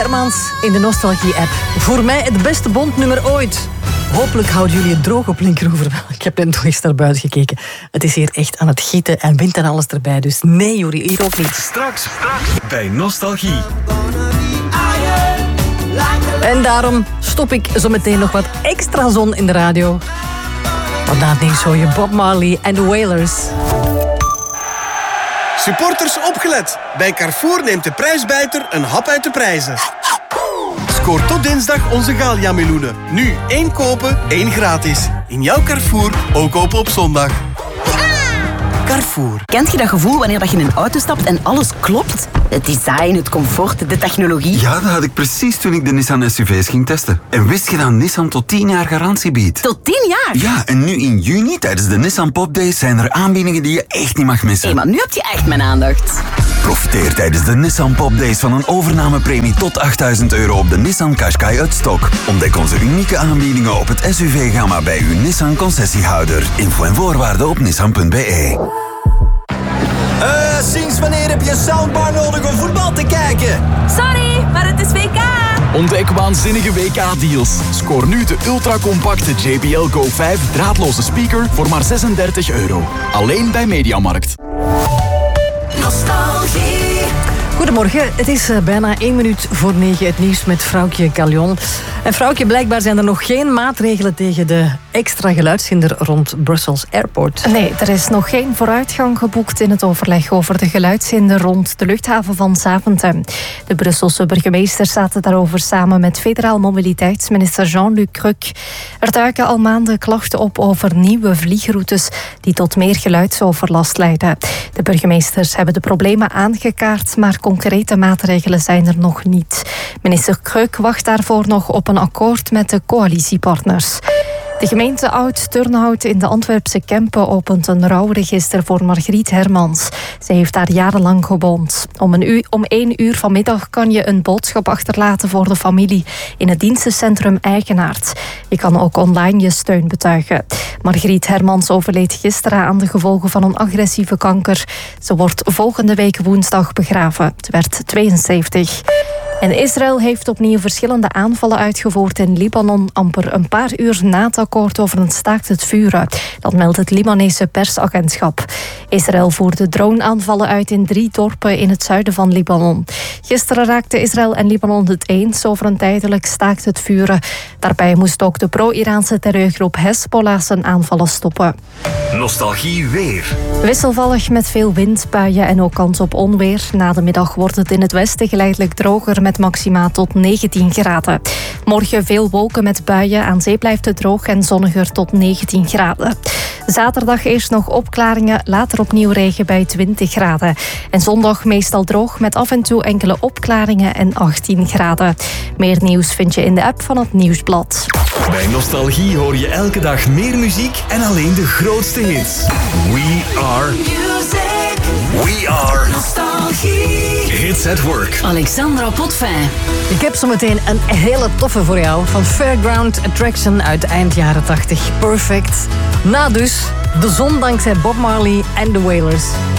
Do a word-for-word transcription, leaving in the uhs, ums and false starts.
Hermans in de Nostalgie-app. Voor mij het beste Bond-nummer ooit. Hopelijk houden jullie het droog op Linkeroever. Ik heb net nog eens naar buiten gekeken. Het is hier echt aan het gieten en wind en alles erbij. Dus nee, Juri, hier ook niet. Straks, straks bij Nostalgie. En daarom stop ik zo meteen nog wat extra zon in de radio. Want na het nieuws hoor je Bob Marley en de Wailers. Supporters opgelet. Bij Carrefour neemt de prijsbijter een hap uit de prijzen. Scoor tot dinsdag onze Gallia-meloenen. Nu één kopen, één gratis. In jouw Carrefour, ook kopen op zondag. Carrefour. Kent je dat gevoel wanneer je in een auto stapt en alles klopt? Het design, het comfort, de technologie. Ja, dat had ik precies toen ik de Nissan S U V's ging testen. En wist je dat Nissan tot tien jaar garantie biedt? Tot tien jaar? Ja, en nu in juni tijdens de Nissan Pop Days zijn er aanbiedingen die je echt niet mag missen. Hé, maar nu heb je echt mijn aandacht. Profiteer tijdens de Nissan Pop Days van een overnamepremie tot achtduizend euro op de Nissan Qashqai uit stok. Ontdek onze unieke aanbiedingen op het S U V-gamma bij uw Nissan concessiehouder. Info en voorwaarden op nissan punt b e. Uh, sinds wanneer heb je een soundbar nodig om voetbal te kijken? Sorry, maar het is W K. Ontdek waanzinnige W K-deals. Scoor nu de ultracompacte J B L Go vijf draadloze speaker voor maar zesendertig euro. Alleen bij Mediamarkt. Nostalgie. Goedemorgen, het is bijna één minuut voor negen, het nieuws met Vrouwtje Gallion. En Vrouwtje, blijkbaar zijn er nog geen maatregelen tegen de extra geluidshinder rond Brussels Airport. Nee, er is nog geen vooruitgang geboekt in het overleg over de geluidshinder rond de luchthaven van Zaventem. De Brusselse burgemeester zaten daarover samen met federaal mobiliteitsminister Jean-Luc Cruc. Er duiken al maanden klachten op over nieuwe vliegroutes die tot meer geluidsoverlast leiden. De burgemeesters hebben de problemen aangekaart, maar concrete maatregelen zijn er nog niet. Minister Cruc wacht daarvoor nog op een akkoord met de coalitiepartners. De gemeente Oud-Turnhout in de Antwerpse Kempen opent een rouwregister voor Margriet Hermans. Zij heeft daar jarenlang gewoond. Om, een uur, om één uur vanmiddag kan je een boodschap achterlaten voor de familie in het dienstencentrum Eigenaard. Je kan ook online je steun betuigen. Margriet Hermans overleed gisteren aan de gevolgen van een agressieve kanker. Ze wordt volgende week woensdag begraven. Ze werd tweeënzeventig. En Israël heeft opnieuw verschillende aanvallen uitgevoerd in Libanon, amper een paar uur na het akkoord over een staakt het vuren. Dat meldt het Libanese persagentschap. Israël voerde droneaanvallen uit in drie dorpen in het zuiden van Libanon. Gisteren raakten Israël en Libanon het eens over een tijdelijk staakt het vuren. Daarbij moest ook de pro-Iraanse terreurgroep Hezbollah zijn aanvallen stoppen. Nostalgie weer. Wisselvallig met veel wind, buien en ook kans op onweer. Na de middag wordt het in het westen geleidelijk droger met maxima tot negentien graden. Morgen veel wolken met buien. Aan zee blijft het droog en zonniger tot negentien graden. Zaterdag eerst nog opklaringen, later opnieuw regen bij twintig graden. En zondag meestal droog met af en toe enkele opklaringen en achttien graden. Meer nieuws vind je in de app van het Nieuwsblad. Bij Nostalgie hoor je elke dag meer muziek en alleen de grootste hits. We are Music. We are Nostalgie. Hits at Work. Alexandra Potvin. Ik heb zo meteen een hele toffe voor jou van Fairground Attraction uit eind jaren tachtig. Perfect. Na dus de zon dankzij Bob Marley en de Wailers.